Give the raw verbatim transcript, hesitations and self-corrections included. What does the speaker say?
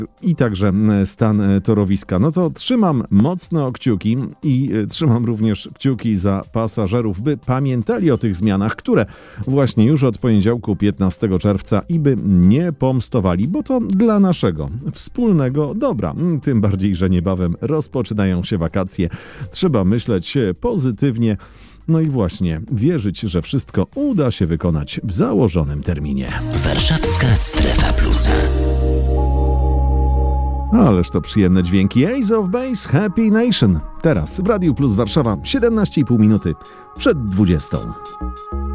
i także stan torowiska. No to trzymam mocno kciuki i trzymam również kciuki za pasażerów, by pamiętali o tych zmianach, które właśnie już od poniedziałku piętnastego czerwca i by nie pomstowali, bo to dla naszego wspólnego dobra. Tym bardziej, że niebawem rozpoczynają się wakacje. Trzeba myśleć pozytywnie. No i właśnie wierzyć, że wszystko uda się wykonać w założonym terminie. Warszawska Strefa Plusa. Ależ to przyjemne dźwięki. Ace of Base, Happy Nation. Teraz w Radiu Plus Warszawa, siedemnaście i pół minuty przed dwudziestą.